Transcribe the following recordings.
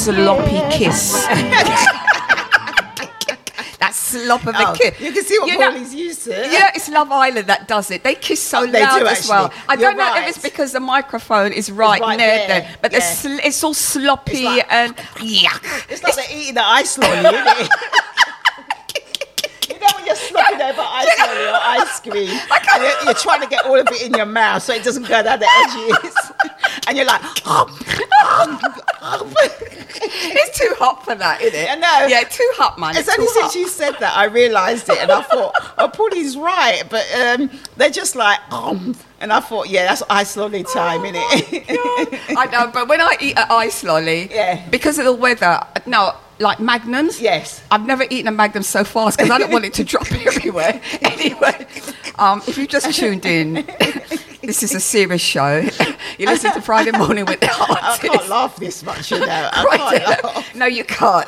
sloppy kiss. That slop of a kiss. You can see what Paulie's used to. Yeah, it's Love Island that does it. They kiss so They loud do, as well. actually. I don't You're know if right. it's because the microphone is right near them, but it's all sloppy It's like- and yuck. It's like they're eating the ice lolly, isn't it? You know when you're slopping over ice lolly or ice cream, and you're trying to get all of it in your mouth so it doesn't go down the edges, and you're like, It's too hot for that, isn't it? I know. Yeah, too hot, man. It's only too since hot. you said that I realised it, and I thought, oh, Paulie's right, but they're just like, and I thought, yeah, that's ice lolly time, innit? I know, but when I eat an ice lolly, because of the weather, no, like Magnums. Yes. I've never eaten a Magnum so fast because I don't want it to drop everywhere. Anyway, if you just tuned in, this is a serious show. You listen to Friday Morning with the I Artist. can't laugh this much, you know. I can't laugh. No, you can't.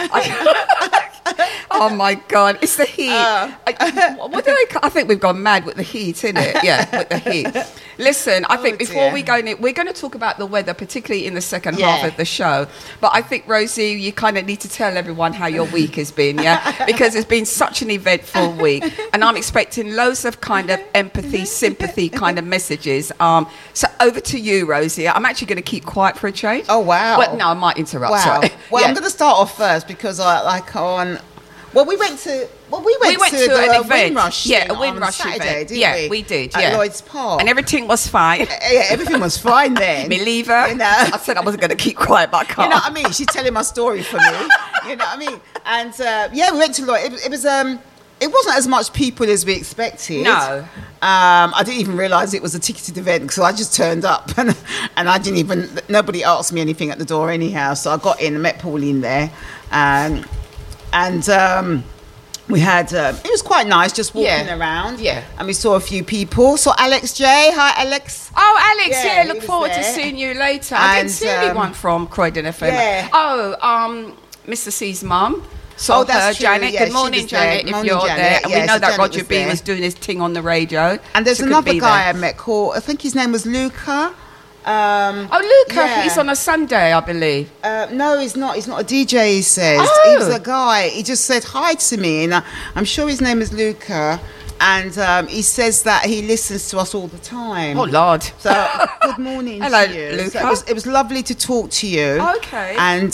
Oh my God, it's the heat. What do I think we've gone mad with the heat, innit? Yeah, with the heat. Listen, I think before we go in, we're going to talk about the weather, particularly in the second half of the show. But I think, Rosie, you kind of need to tell everyone how your week has been, yeah? Because it's been such an eventful week. And I'm expecting loads of kind of empathy, sympathy kind of messages. So over to you, Rosie. I'm actually going to keep quiet for a change. Oh, wow. Well, no, I might interrupt. Wow. Sorry. Well, Yeah. I'm going to start off first because we went to the an event. Windrush. Yeah, thing a Windrush on Saturday, event. didn't Yeah, we? we did. At Yeah. Lloyd's Park. And everything was fine. Yeah, everything was fine then. Me leave her. You know? I said I wasn't going to keep quiet, but I can't. You know what I mean? She's telling my story for me. You know what I mean? And we went to Lloyd. It wasn't as much people as we expected. No. I didn't even realise it was a ticketed event, so I just turned up and nobody asked me anything at the door anyhow. So I got in and met Pauline there, and we had it was quite nice just walking around. Yeah. And we saw a few people. Saw Alex J. Hi, Alex. Oh, Alex, Yeah, look he was forward to there. seeing you later. I didn't And, see anyone from Croydon FM. yeah. Oh, Mr. C's mum. So that's her, true. Janet. Yeah, Good she morning, was there. Janet, if Morning, you're Janet. there. And Yeah, we know so that Janet Roger was B there. was doing his thing on the radio. And there's so could another be guy there. I met called, I think his name was Luca. Luca, yeah. he's on a Sunday, I believe. No, he's not. He's not a DJ, he says. Oh. He was a guy. He just said hi to me, and I'm sure his name is Luca. And he says that he listens to us all the time. Oh, Lord. So, good morning Hello, to you. Luca. So it was lovely to talk to you. Okay. And,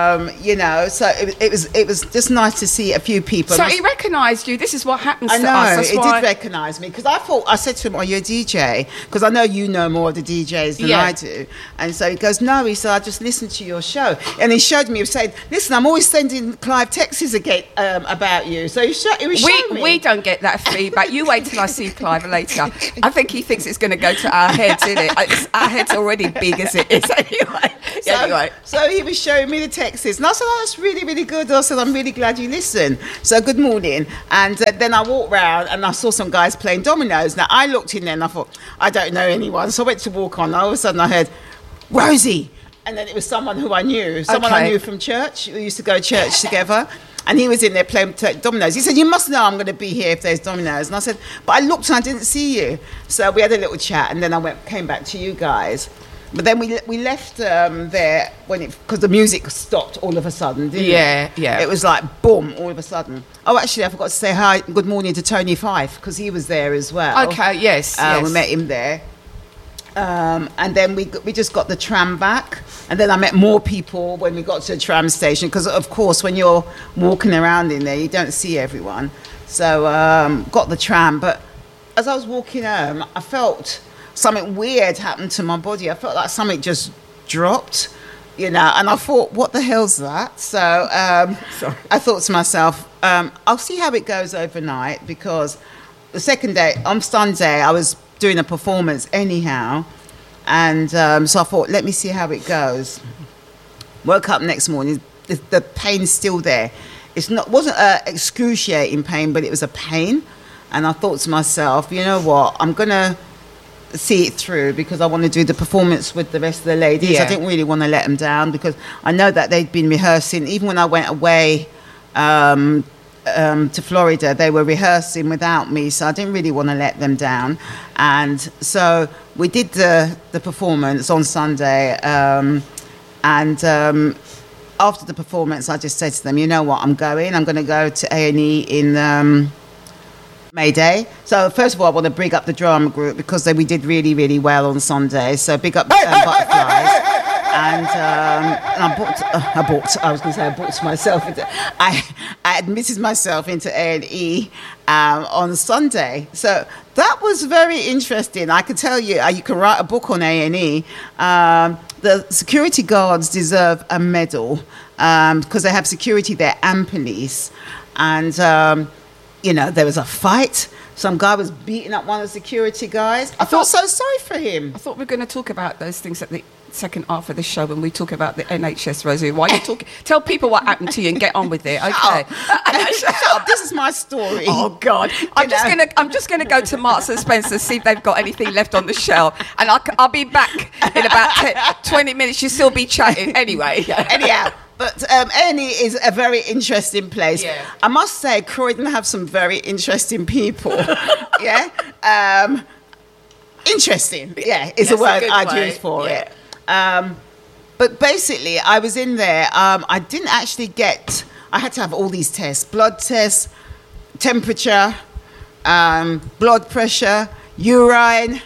so it was just nice to see a few people. So he recognised you. This is what happens I to know, us. That's he why. did recognise me because I said to him, are you a DJ? Because I know you know more of the DJs than I do. And so he goes, no, he said, I just listened to your show. And he showed me, he said, listen, I'm always sending Clive texts again about you. So he was showing me. We don't get that feedback. You wait till I see Clive later. I think he thinks it's going to go to our heads, isn't it? Our head's already big as it is anyway. So he was showing me the texts, and I said, oh, that's really, really good. I said, I'm really glad you listen. So good morning. And then I walked round and I saw some guys playing dominoes. Now, I looked in there and I thought, I don't know anyone. So I went to walk on. All of a sudden I heard, Rosie. And then it was someone who I knew, I knew from church. We used to go to church together. And he was in there playing dominoes. He said, you must know I'm going to be here if there's dominoes. And I said, but I looked and I didn't see you. So we had a little chat, and then I came back to you guys. But then we left there because the music stopped all of a sudden, didn't it? Yeah. It was like, boom, all of a sudden. Oh, actually, I forgot to say hi, good morning to Tony Fife, because he was there as well. Okay, yes. We met him there. And then we just got the tram back, and then I met more people when we got to the tram station, because of course when you're walking around in there you don't see everyone. So got the tram, but as I was walking home I felt something weird happened to my body. I felt like something just dropped, and I thought, what the hell's that? So I thought to myself, I'll see how it goes overnight, because the second day, on Sunday, I was doing a performance anyhow, and so I thought, let me see how it goes. Woke up next morning, the pain's still there. Wasn't excruciating pain, but it was a pain, and I thought to myself, you know what, I'm gonna see it through, because I want to do the performance with the rest of the ladies. Yeah. I didn't really want to let them down, because I know that they'd been rehearsing. Even when I went away to Florida, they were rehearsing without me, so I didn't really want to let them down. And so we did the performance on Sunday, and after the performance, I just said to them, you know what, I'm going to go to A&E in Mayday. So first of all, I want to big up the drama group because we did really, really well on Sunday. So big up Butterflies. And I booked myself I admitted myself into A&E on Sunday. So that was very interesting. I can tell you, you can write a book on A&E. The security guards deserve a medal because they have security there and police. And, there was a fight. Some guy was beating up one of the security guys. I felt so sorry for him. I thought we were going to talk about those things at the second half of the show when we talk about the NHS, Rosie. Why are you talking? Tell people what happened to you and get on with it. Okay. Shut up. This is my story. Oh God. I'm just gonna go to Marks and Spencer, see if they've got anything left on the shelf, and I'll be back in about 20 minutes. You'll still be chatting anyway. Anyhow. But A&E is a very interesting place. Yeah. I must say, Croydon have some very interesting people. Yeah. Interesting. Yeah, is a word I'd use for it. But basically, I was in there. I didn't actually I had to have all these tests: blood tests, temperature, blood pressure, urine.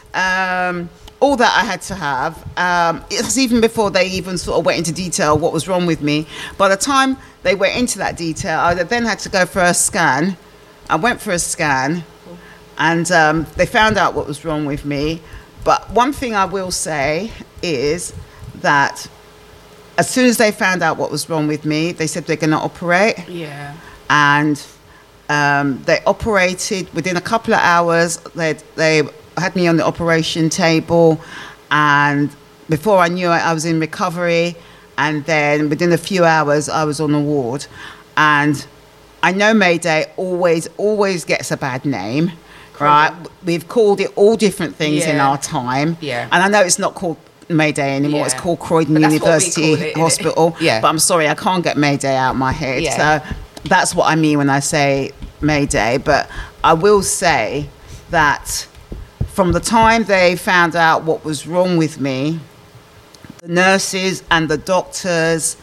All that I had to have. It was even before they even sort of went into detail what was wrong with me. By the time they went into that detail, I then had to go for a scan. I went for a scan, and they found out what was wrong with me. But one thing I will say is that as soon as they found out what was wrong with me, they said they're going to operate. Yeah. And they operated within a couple of hours. They had me on the operation table, and before I knew it, I was in recovery, and then within a few hours I was on the ward. And I know Mayday always gets a bad name, right? We've called it all different things in our time, and I know it's not called Mayday anymore. It's called Croydon University Hospital. But I'm sorry, I can't get Mayday out of my head. So that's what I mean when I say Mayday. But I will say that from the time they found out what was wrong with me, the nurses and the doctors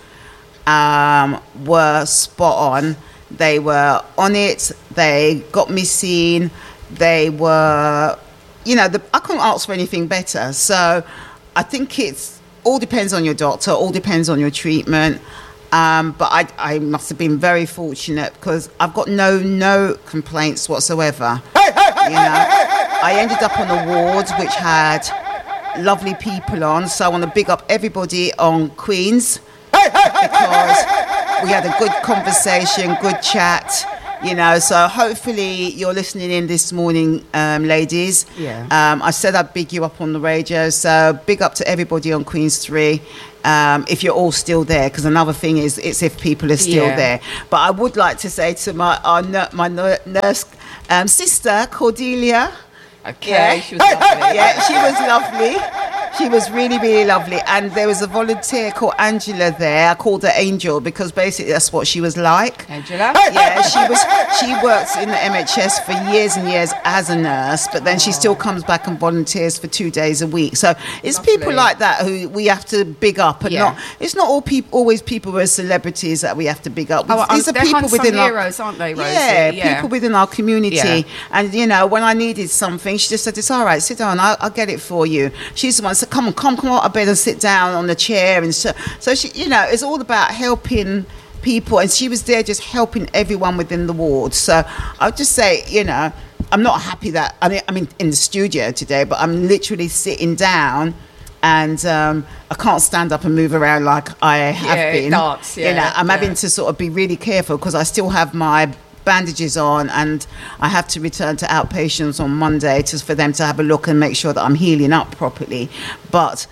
were spot on. They were on it. They got me seen. They were, I couldn't ask for anything better. So I think it's all depends on your doctor, all depends on your treatment. But I must have been very fortunate because I've got no complaints whatsoever. I ended up on a ward which had lovely people on, so I want to big up everybody on Queen's because we had a good conversation, good chat, so hopefully you're listening in this morning, ladies. I said I'd big you up on the radio, so big up to everybody on Queen's 3 if you're all still there, because another thing is it's if people are still there. But I would like to say to my nurse sister Cordelia. Okay, she was lovely. Yeah, she was lovely. She was really, really lovely. And there was a volunteer called Angela there. I called her Angel because basically that's what she was like. Angela? Yeah, she works in the MHS for years and years as a nurse, but then she still comes back and volunteers for 2 days a week. So it's people like that who we have to big up, and it's not always people who are celebrities that we have to big up. These are people within our heroes, aren't they, Rosie? Yeah, people within our community. Yeah. And when I needed something, she just said, "It's all right, sit down. I'll get it for you." She's the one. So come out of bed and sit down on the chair, and so she, it's all about helping people, and she was there just helping everyone within the ward. So I would just say, I'm not happy that I'm in the studio today, but I'm literally sitting down, and I can't stand up and move around like I have been. Dance, I'm having to sort of be really careful because I still have my bandages on, and I have to return to outpatients on Monday for them to have a look and make sure that I'm healing up properly. But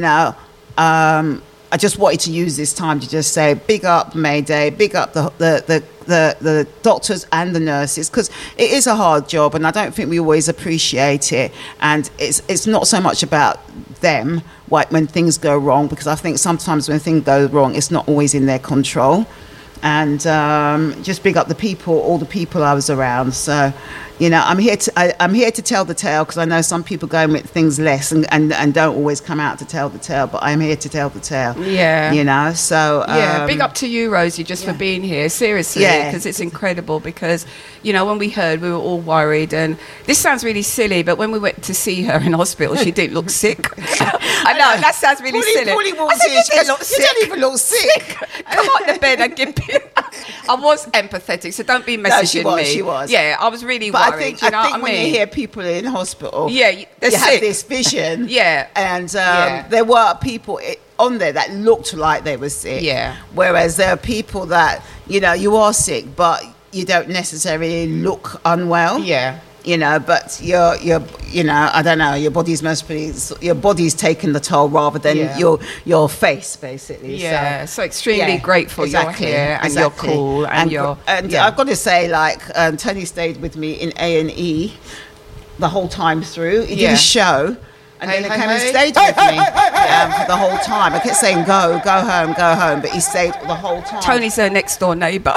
I just wanted to use this time to just say big up Mayday, big up the doctors and the nurses, because it is a hard job and I don't think we always appreciate it. And it's not so much about them when things go wrong, because I think sometimes when things go wrong it's not always in their control. and just big up the people, all the people I was around. So, you know, I'm here to tell the tale, because I know some people go and with things less and don't always come out to tell the tale, but I'm here to tell the tale. Yeah. You know, so... big up to you, Rosie, just for being here, seriously, because it's incredible, because, you know, when we heard, we were all worried, and this sounds really silly, but when we went to see her in hospital, she didn't look sick. I know, that sounds really silly. I said, you don't even look sick. Come on the bed and give me... I was empathetic, so don't be messaging me. She was. Yeah, I was really worried. I think when you hear people in hospital, you have this vision. And there were people on there that looked like they were sick. Yeah. Whereas there are people that, you know, you are sick, but you don't necessarily look unwell. Yeah. You know, but you're you know, I don't know, your body's taking the toll rather than your face, basically. Yeah, so extremely grateful you're here and you're cool and I've got to say, like, Tony stayed with me in A&E the whole time through. He didn't show. And then he came and stayed with me for the whole time. I kept saying, go home, but he stayed the whole time. Tony's her next door neighbour.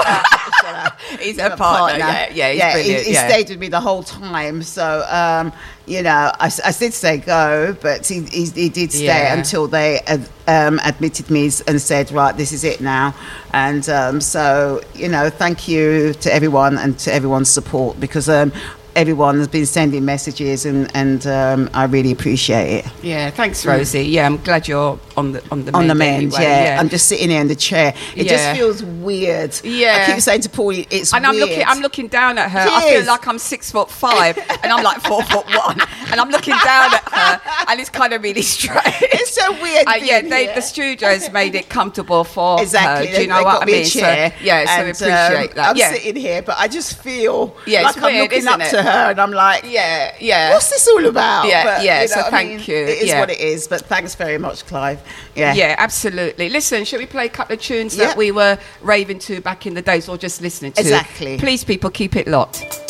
He's her partner. Yeah, he's brilliant. He stayed with me the whole time. So, you know, I did say go, but he did stay until they admitted me and said, right, this is it now. And so, you know, thank you to everyone and to everyone's support, because everyone has been sending messages, and I really appreciate it. Yeah, thanks, Rosie. Yeah, I'm glad you're on the mend. Anyway. Yeah. I'm just sitting here in the chair. It just feels weird. Yeah, I keep saying to Paulie, it's weird. I'm looking down at her. I feel like I'm 6'5" and I'm like 4'1", and I'm looking down at her, and it's kind of really strange. It's so weird. The studios made it comfortable for her. Do you know what I mean? So we appreciate that. I'm sitting here, but I just feel like it's I'm weird, looking up to her, and I'm like, what's this all about? So thank you. It is what it is, but thanks very much, Clive. Yeah, absolutely. Listen, shall we play a couple of tunes that we were raving to back in the days, or just listening to? Exactly. Please, people, keep it locked.